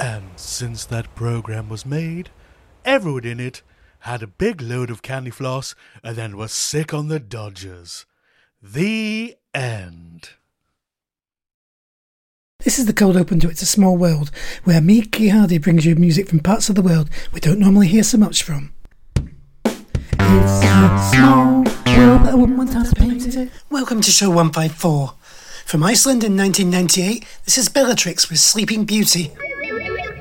And since that program was made, everyone in it had a big load of candy floss and then was sick on the Dodgers. The end. This is the cold open to It's a Small World, where me, Key Hardy, brings you music from parts of the world we don't normally hear so much from. It's a small world that I wouldn't want to have painted. Welcome to show 154. From Iceland in 1998, this is Bellatrix with Sleeping Beauty.